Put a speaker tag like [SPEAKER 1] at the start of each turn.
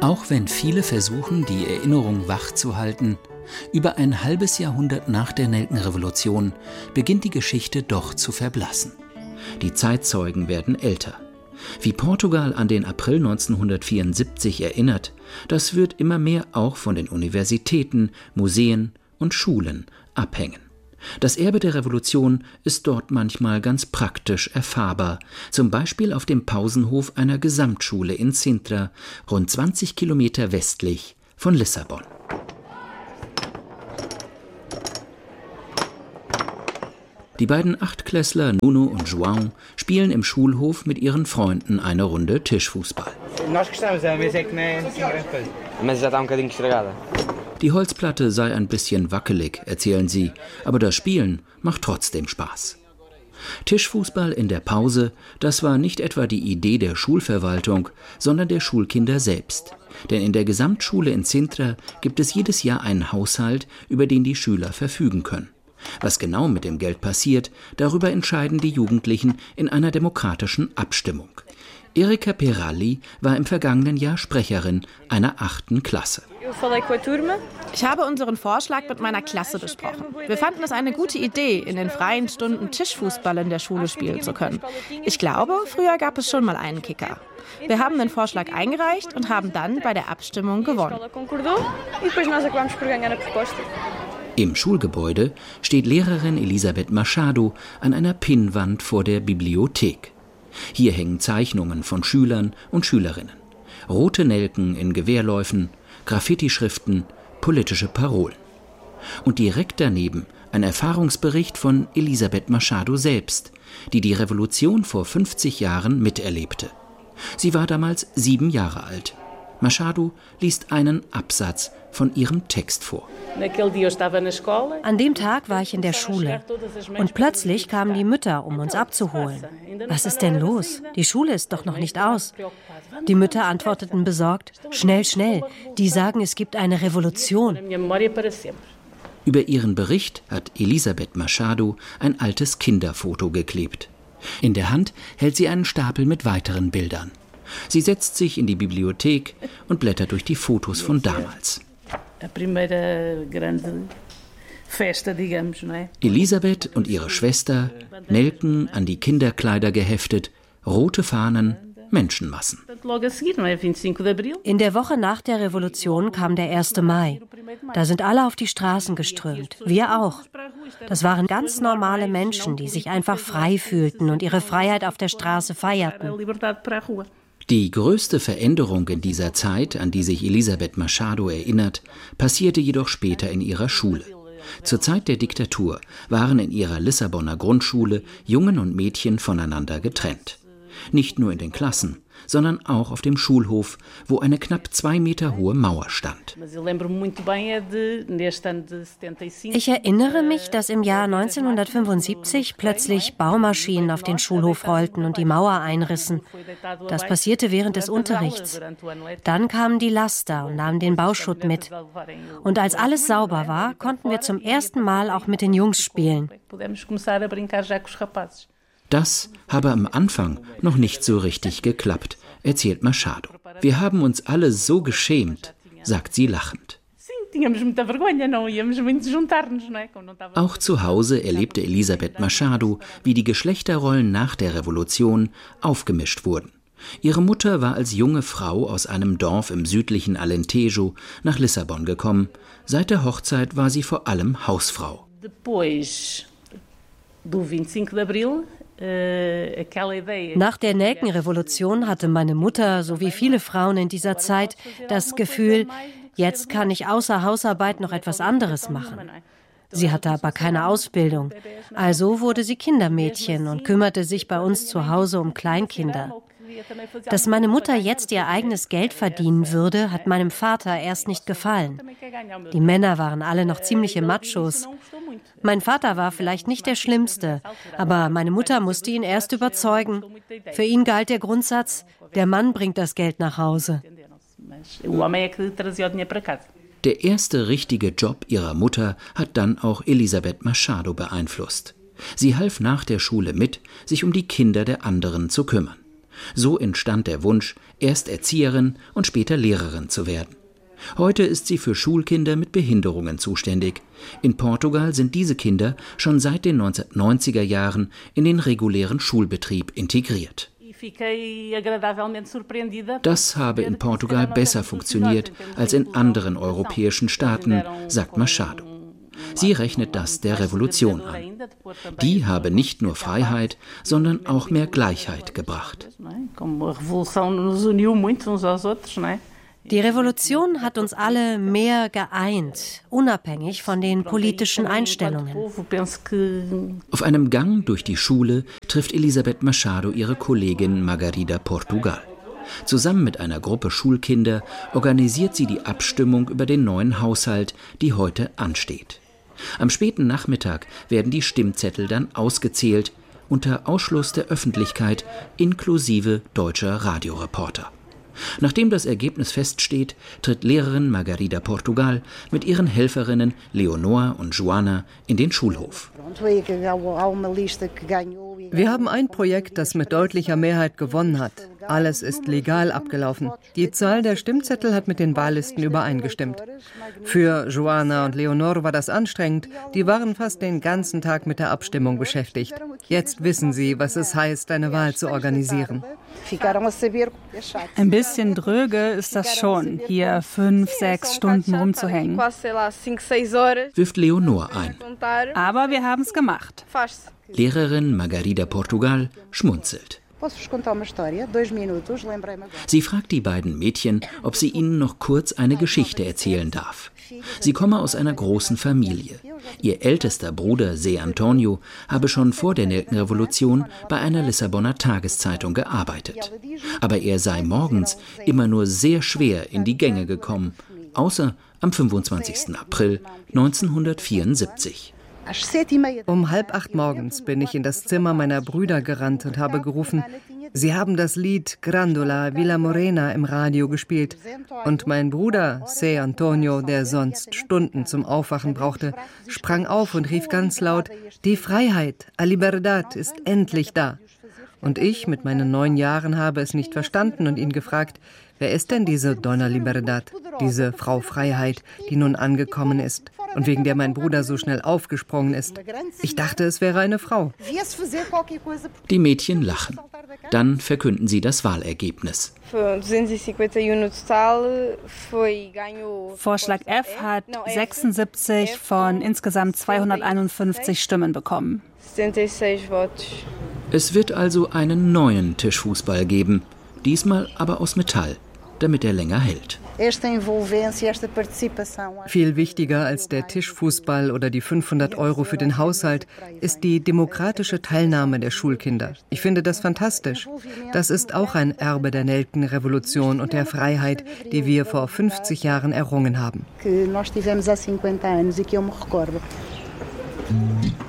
[SPEAKER 1] Auch wenn viele versuchen, die Erinnerung wachzuhalten, über ein halbes Jahrhundert nach der Nelkenrevolution beginnt die Geschichte doch zu verblassen. Die Zeitzeugen werden älter. Wie Portugal an den April 1974 erinnert, das wird immer mehr auch von den Universitäten, Museen und Schulen abhängen. Das Erbe der Revolution ist dort manchmal ganz praktisch erfahrbar, zum Beispiel auf dem Pausenhof einer Gesamtschule in Sintra, rund 20 Kilometer westlich von Lissabon. Die beiden Achtklässler Nuno und João spielen im Schulhof mit ihren Freunden eine Runde Tischfußball. Die Holzplatte sei ein bisschen wackelig, erzählen sie, aber das Spielen macht trotzdem Spaß. Tischfußball in der Pause, das war nicht etwa die Idee der Schulverwaltung, sondern der Schulkinder selbst. Denn in der Gesamtschule in Sintra gibt es jedes Jahr einen Haushalt, über den die Schüler verfügen können. Was genau mit dem Geld passiert, darüber entscheiden die Jugendlichen in einer demokratischen Abstimmung. Erika Peralli war im vergangenen Jahr Sprecherin einer 8. Klasse.
[SPEAKER 2] Ich habe unseren Vorschlag mit meiner Klasse besprochen. Wir fanden es eine gute Idee, in den freien Stunden Tischfußball in der Schule spielen zu können. Ich glaube, früher gab es schon mal einen Kicker. Wir haben den Vorschlag eingereicht und haben dann bei der Abstimmung gewonnen.
[SPEAKER 1] Im Schulgebäude steht Lehrerin Elisabeth Machado an einer Pinnwand vor der Bibliothek. Hier hängen Zeichnungen von Schülern und Schülerinnen. Rote Nelken in Gewehrläufen, Graffiti-Schriften, politische Parolen. Und direkt daneben ein Erfahrungsbericht von Elisabeth Machado selbst, die die Revolution vor 50 Jahren miterlebte. Sie war damals 7 Jahre alt. Machado liest einen Absatz von ihrem Text vor.
[SPEAKER 3] An dem Tag war ich in der Schule und plötzlich kamen die Mütter, um uns abzuholen. Was ist denn los? Die Schule ist doch noch nicht aus. Die Mütter antworteten besorgt, schnell, schnell, die sagen, es gibt eine Revolution.
[SPEAKER 1] Über ihren Bericht hat Elisabeth Machado ein altes Kinderfoto geklebt. In der Hand hält sie einen Stapel mit weiteren Bildern. Sie setzt sich in die Bibliothek und blättert durch die Fotos von damals. Elisabeth und ihre Schwester, Nelken an die Kinderkleider geheftet, rote Fahnen, Menschenmassen.
[SPEAKER 3] In der Woche nach der Revolution kam der 1. Mai. Da sind alle auf die Straßen geströmt, wir auch. Das waren ganz normale Menschen, die sich einfach frei fühlten und ihre Freiheit auf der Straße feierten.
[SPEAKER 1] Die größte Veränderung in dieser Zeit, an die sich Elisabeth Machado erinnert, passierte jedoch später in ihrer Schule. Zur Zeit der Diktatur waren in ihrer Lissabonner Grundschule Jungen und Mädchen voneinander getrennt. Nicht nur in den Klassen, sondern auch auf dem Schulhof, wo eine knapp 2 Meter hohe Mauer stand.
[SPEAKER 3] Ich erinnere mich, dass im Jahr 1975 plötzlich Baumaschinen auf den Schulhof rollten und die Mauer einrissen. Das passierte während des Unterrichts. Dann kamen die Laster und nahmen den Bauschutt mit. Und als alles sauber war, konnten wir zum ersten Mal auch mit den Jungs spielen.
[SPEAKER 1] Das habe am Anfang noch nicht so richtig geklappt, erzählt Machado. Wir haben uns alle so geschämt, sagt sie lachend. Auch zu Hause erlebte Elisabeth Machado, wie die Geschlechterrollen nach der Revolution aufgemischt wurden. Ihre Mutter war als junge Frau aus einem Dorf im südlichen Alentejo nach Lissabon gekommen. Seit der Hochzeit war sie vor allem Hausfrau.
[SPEAKER 3] Nach der Nelkenrevolution hatte meine Mutter, so wie viele Frauen in dieser Zeit, das Gefühl, jetzt kann ich außer Hausarbeit noch etwas anderes machen. Sie hatte aber keine Ausbildung, also wurde sie Kindermädchen und kümmerte sich bei uns zu Hause um Kleinkinder. Dass meine Mutter jetzt ihr eigenes Geld verdienen würde, hat meinem Vater erst nicht gefallen. Die Männer waren alle noch ziemliche Machos. Mein Vater war vielleicht nicht der Schlimmste, aber meine Mutter musste ihn erst überzeugen. Für ihn galt der Grundsatz, der Mann bringt das Geld nach Hause.
[SPEAKER 1] Der erste richtige Job ihrer Mutter hat dann auch Elisabeth Machado beeinflusst. Sie half nach der Schule mit, sich um die Kinder der anderen zu kümmern. So entstand der Wunsch, erst Erzieherin und später Lehrerin zu werden. Heute ist sie für Schulkinder mit Behinderungen zuständig. In Portugal sind diese Kinder schon seit den 1990er Jahren in den regulären Schulbetrieb integriert. Das habe in Portugal besser funktioniert als in anderen europäischen Staaten, sagt Machado. Sie rechnet das der Revolution an. Die habe nicht nur Freiheit, sondern auch mehr Gleichheit gebracht.
[SPEAKER 3] Die Revolution hat uns alle mehr geeint, unabhängig von den politischen Einstellungen.
[SPEAKER 1] Auf einem Gang durch die Schule trifft Elisabeth Machado ihre Kollegin Margarida Portugal. Zusammen mit einer Gruppe Schulkinder organisiert sie die Abstimmung über den neuen Haushalt, die heute ansteht. Am späten Nachmittag werden die Stimmzettel dann ausgezählt, unter Ausschluss der Öffentlichkeit inklusive deutscher Radioreporter. Nachdem das Ergebnis feststeht, tritt Lehrerin Margarida Portugal mit ihren Helferinnen Leonor und Joana in den Schulhof.
[SPEAKER 4] Wir haben ein Projekt, das mit deutlicher Mehrheit gewonnen hat. Alles ist legal abgelaufen. Die Zahl der Stimmzettel hat mit den Wahllisten übereingestimmt. Für Joana und Leonor war das anstrengend. Die waren fast den ganzen Tag mit der Abstimmung beschäftigt. Jetzt wissen sie, was es heißt, eine Wahl zu organisieren.
[SPEAKER 5] Ein bisschen dröge ist das schon, hier 5-6 Stunden rumzuhängen.
[SPEAKER 1] Wirft Leonor ein.
[SPEAKER 5] Aber wir haben es gemacht.
[SPEAKER 1] Lehrerin Margarida Portugal schmunzelt. Sie fragt die beiden Mädchen, ob sie ihnen noch kurz eine Geschichte erzählen darf. Sie komme aus einer großen Familie. Ihr ältester Bruder, Zé Antonio, habe schon vor der Nelkenrevolution bei einer Lissabonner Tageszeitung gearbeitet. Aber er sei morgens immer nur sehr schwer in die Gänge gekommen, außer am 25. April 1974.
[SPEAKER 4] Um 7:30 morgens bin ich in das Zimmer meiner Brüder gerannt und habe gerufen, sie haben das Lied Grândola Vila Morena im Radio gespielt. Und mein Bruder, Zé Antonio, der sonst Stunden zum Aufwachen brauchte, sprang auf und rief ganz laut, die Freiheit, a liberdad, ist endlich da. Und ich mit meinen 9 Jahren habe es nicht verstanden und ihn gefragt, wer ist denn diese Dona Liberdad, diese Frau Freiheit, die nun angekommen ist und wegen der mein Bruder so schnell aufgesprungen ist? Ich dachte, es wäre eine Frau.
[SPEAKER 1] Die Mädchen lachen. Dann verkünden sie das Wahlergebnis.
[SPEAKER 5] Vorschlag F hat 76 von insgesamt 251 Stimmen bekommen.
[SPEAKER 1] Es wird also einen neuen Tischfußball geben, diesmal aber aus Metall, damit er länger hält.
[SPEAKER 4] Viel wichtiger als der Tischfußball oder die 500 € für den Haushalt ist die demokratische Teilnahme der Schulkinder. Ich finde das fantastisch. Das ist auch ein Erbe der Nelkenrevolution und der Freiheit, die wir vor 50 Jahren errungen haben.